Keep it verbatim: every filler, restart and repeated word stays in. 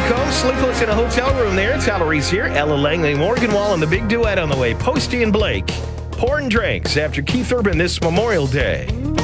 Coast, sleepless in a hotel room there. Tyler Reese here. Ella Langley, Morgan Wall, and the big duet on the way. Posty and Blake pouring drinks after Keith Urban this Memorial Day.